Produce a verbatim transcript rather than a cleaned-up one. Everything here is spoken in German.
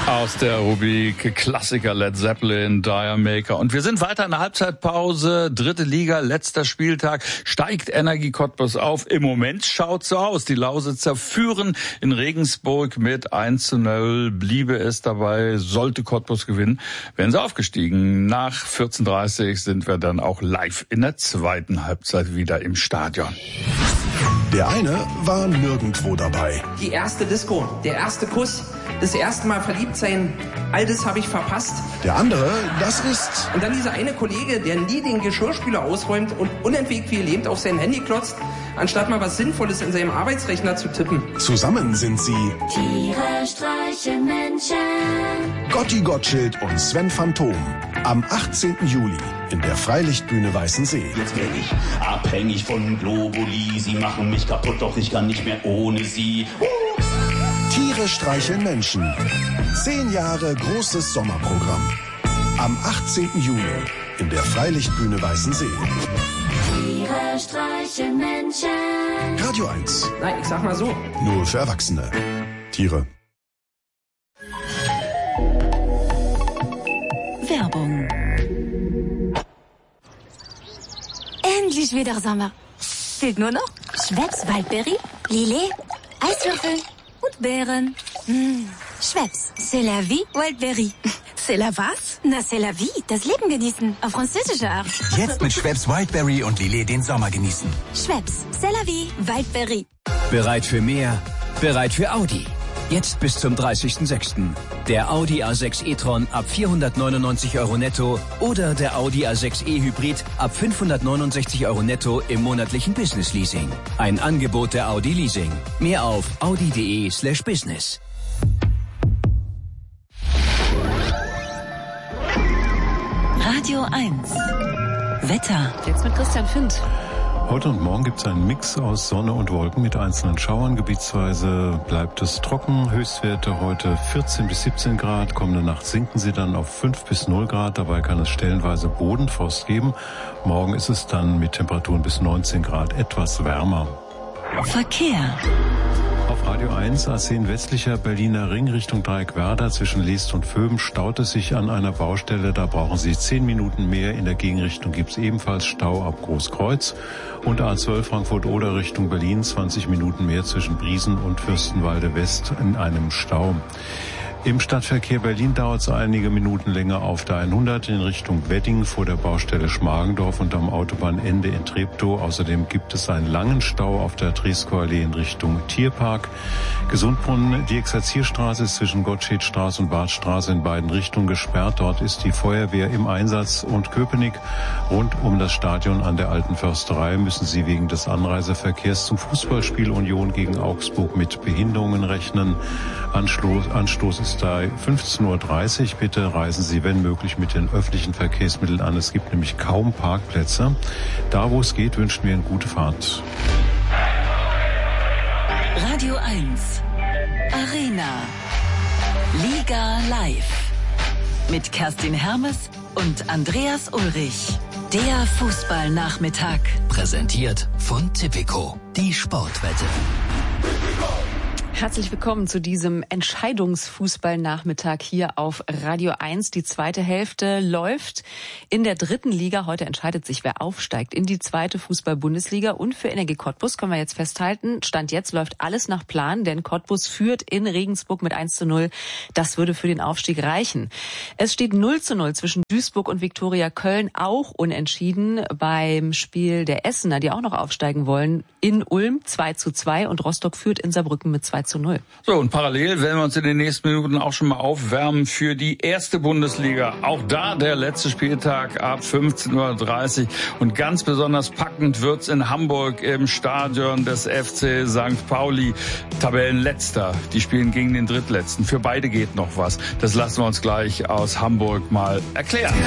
Aus der Rubrik Klassiker Led Zeppelin, Dire Maker. Und wir sind weiter in der Halbzeitpause. Dritte Liga, letzter Spieltag. Steigt Energie Cottbus auf? Im Moment schaut so aus. Die Lausitzer führen in Regensburg mit eins zu null. Bliebe es dabei, sollte Cottbus gewinnen, wären sie aufgestiegen. Nach vierzehn Uhr dreißig sind wir dann auch live in der zweiten Halbzeit wieder im Stadion. Der eine war nirgendwo dabei. Die erste Disco, der erste Kuss, das erste Mal verliebt sein, all das habe ich verpasst. Der andere, das ist... Und dann dieser eine Kollege, der nie den Geschirrspüler ausräumt und unentwegt wie gelähmt auf sein Handy klotzt, anstatt mal was Sinnvolles in seinem Arbeitsrechner zu tippen. Zusammen sind sie... Tiere streichen Menschen. Gotti Gottschild und Sven Phantom. Am achtzehnten Juli in der Freilichtbühne Weißensee. Jetzt werde ich abhängig von Globuli. Sie machen mich kaputt, doch ich kann nicht mehr ohne sie. Uh! Tiere streicheln Menschen. Zehn Jahre großes Sommerprogramm. Am achtzehnten Juli in der Freilichtbühne Weißensee. Tiere streicheln Menschen. Radio eins. Nein, ich sag mal so. Nur für Erwachsene. Tiere. Werbung. Endlich wieder Sommer. Fehlt nur noch Schweppes Waldbeere, Lillet, Eiswürfel und Beeren. Mmh. Schweppes, c'est la vie, Wildberry. C'est la was? Na, c'est la vie, das Leben genießen. Auf französische Art. Jetzt mit Schweppes Wildberry und Lillet den Sommer genießen. Schweppes, c'est la vie, Wildberry. Bereit für mehr? Bereit für Audi. Jetzt bis zum dreißigsten sechsten Der Audi A sechs e-tron ab vierhundertneunundneunzig Euro netto oder der Audi A sechs e Hybrid ab fünfhundertneunundsechzig Euro netto im monatlichen Business Leasing. Ein Angebot der Audi Leasing. Mehr auf audi.de slash business. Radio eins. Wetter. Jetzt mit Christian Findt. Heute und morgen gibt es einen Mix aus Sonne und Wolken mit einzelnen Schauern. Gebietsweise bleibt es trocken. Höchstwerte heute vierzehn bis siebzehn Grad. Kommende Nacht sinken sie dann auf fünf bis null Grad. Dabei kann es stellenweise Bodenfrost geben. Morgen ist es dann mit Temperaturen bis neunzehn Grad etwas wärmer. Verkehr. Auf Radio eins A zehn westlicher Berliner Ring Richtung Dreieckwerder zwischen Leest und Vöben staut es sich an einer Baustelle. Da brauchen Sie zehn Minuten mehr. In der Gegenrichtung gibt es ebenfalls Stau ab Großkreuz. Und A zwölf Frankfurt-Oder Richtung Berlin zwanzig Minuten mehr zwischen Briesen und Fürstenwalde West in einem Stau. Im Stadtverkehr Berlin dauert es einige Minuten länger auf der hundert in Richtung Wedding vor der Baustelle Schmargendorf und am Autobahnende in Treptow. Außerdem gibt es einen langen Stau auf der Trieskow-Allee in Richtung Tierpark. Gesundbrunnen, die Exerzierstraße ist zwischen Gottschedstraße und Bartstraße in beiden Richtungen gesperrt. Dort ist die Feuerwehr im Einsatz. Und Köpenick, rund um das Stadion an der Alten Försterei, müssen Sie wegen des Anreiseverkehrs zum Fußballspiel Union gegen Augsburg mit Behinderungen rechnen. Anstoß, Anstoß ist da fünfzehn Uhr dreißig. Bitte reisen Sie, wenn möglich, mit den öffentlichen Verkehrsmitteln an. Es gibt nämlich kaum Parkplätze. Da, wo es geht, wünschen wir eine gute Fahrt. Radio eins. Arena. Liga live. Mit Kerstin Hermes und Andreas Ulrich. Der Fußballnachmittag. Präsentiert von Tipico. Die Sportwette. Herzlich willkommen zu diesem Entscheidungsfußballnachmittag hier auf Radio eins. Die zweite Hälfte läuft in der dritten Liga. Heute entscheidet sich, wer aufsteigt in die zweite Fußball-Bundesliga. Und für Energie Cottbus können wir jetzt festhalten, Stand jetzt läuft alles nach Plan, denn Cottbus führt in Regensburg mit eins zu null. Das würde für den Aufstieg reichen. Es steht null zu null zwischen Duisburg und Viktoria Köln, auch unentschieden beim Spiel der Essener, die auch noch aufsteigen wollen, in Ulm zwei zu zwei und Rostock führt in Saarbrücken mit zwei zu null. So, und parallel werden wir uns in den nächsten Minuten auch schon mal aufwärmen für die erste Bundesliga. Auch da der letzte Spieltag ab fünfzehn Uhr dreißig. Und ganz besonders packend wird's in Hamburg im Stadion des F C Sankt Pauli. Tabellenletzter. Die spielen gegen den Drittletzten. Für beide geht noch was. Das lassen wir uns gleich aus Hamburg mal erklären.